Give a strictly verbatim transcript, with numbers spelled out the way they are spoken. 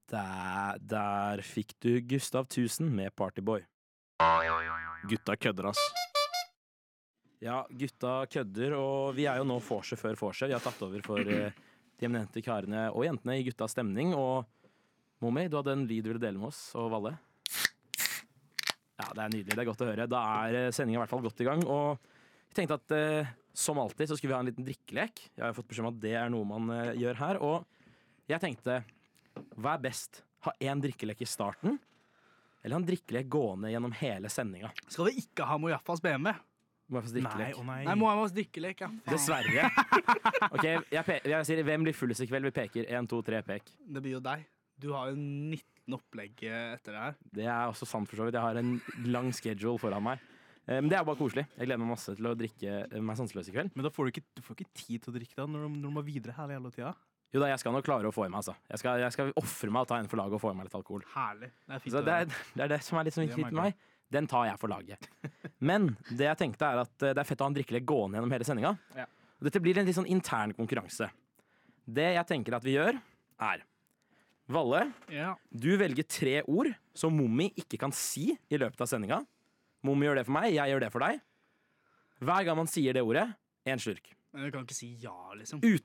Der, der fikk du Gustav Tusen med Partyboy. Gutta kødder, ass. Ja, gutta kødder, og vi er jo nå vorse før vorse. Vi har tatt over for eh, de eminente karene og jentene i guttas stemning. Og Momi, du hadde en lyd du ville dele med oss, og Valle. Ja, det er nydelig, det er godt å høre. Da er eh, sendingen i hvert fall godt i gang. Og jeg tenkte at eh, som alltid så skulle vi ha en liten drikkelek. Jeg har fått beskjed om at det er noe man eh, gjør her. Og jeg tenkte, hva er best? Ha en drikkelek i starten, eller ha en drikkelek gående gjennom hele sendinga? Skal vi ikke ha Mojafas B M W? Mojafas drikkelek. Nei, å nei. Nei, Mojafas drikkelek, ja. Faen. Dessverre. Ok, jeg, pe- jeg sier hvem blir fullest i kveld? Vi peker. En, to, tre, pek. Det blir jo deg. Du har jo nitten opplegg etter det her. Det er også sant for så vidt. Jeg har en lang schedule foran meg. Eh, Men det er bare koselig. Jeg gleder meg masse til å drikke eh, meg sanseløs i kveld. Men da får du ikke, du får ikke tid til å drikke da, når du, når du må videre hele hele tida. Jo da, jeg skal nok klare å få i meg, altså. Jeg skal, jeg skal offre meg og ta en for laget og få i meg litt alkohol. Herlig. Det er fint Så å det, høre. er, det er det som er litt sånn Det viktig merker med meg. Den tar jeg for laget. Men det jeg tenkte er at eh, det er fett å ha en drikkelek gående gjennom hele sendinga. Ja. Og dette blir en litt sånn intern konkurranse. Det jeg tenker at vi gjør, er Valle, Ja. du velger tre ord som Mommi ikke kan si i løpet av sendinga. Mommi gjør det for meg, jeg gjør det for deg. Hver gang man sier det ordet, én slurk. Men du kan ikke si ja, liksom. Uten